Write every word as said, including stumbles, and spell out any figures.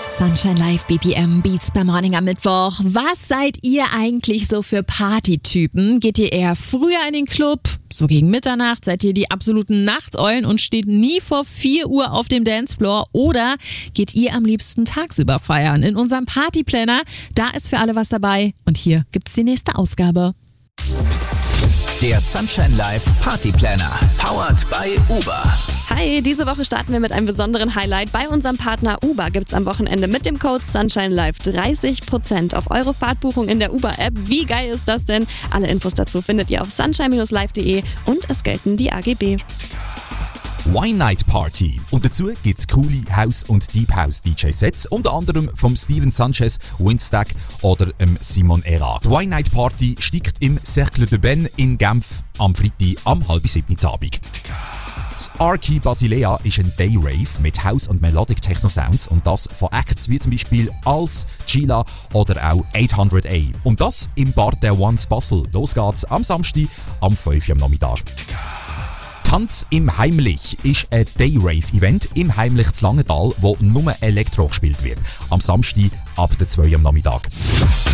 Sunshine Live B P M Beats beim Morning am Mittwoch. Was seid ihr eigentlich so für Partytypen? Geht ihr eher früher in den Club? So gegen Mitternacht? Seid ihr die absoluten Nachteulen und steht nie vor vier Uhr auf dem Dancefloor? Oder geht ihr am liebsten tagsüber feiern? In unserem Partyplanner, da ist für alle was dabei. Und hier gibt's die nächste Ausgabe. Der Sunshine Live Party Planner, powered by Uber. Hi, diese Woche starten wir mit einem besonderen Highlight. Bei unserem Partner Uber gibt's am Wochenende mit dem Code Sunshine Live dreißig Prozent auf eure Fahrtbuchung in der Uber-App. Wie geil ist das denn? Alle Infos dazu findet ihr auf sunshine Live punkt de und es gelten die A G B. Wine Night Party. Und dazu gibt es coole House- und Deep House D J-Sets, unter anderem vom Steven Sanchez, Windstack oder ähm, Simon Era. Die Wine Night Party steigt im Cercle de Ben in Genf am Freitag am halb sieben Uhr Abend. Das Arki Basilea ist ein Day-Rave mit House- und Melodic-Techno-Sounds und das von Acts wie zum Beispiel Als, Gila oder auch achthundert A. Und das im Bar der Ones Basel. Los geht's am Samstag am fünf Uhr am Nachmittag. Tanz im Heimlich ist ein Day-Rave-Event im Heimlich zu Langenthal, wo nur Elektro gespielt wird. Am Samstag ab der zwei Uhr am Nachmittag.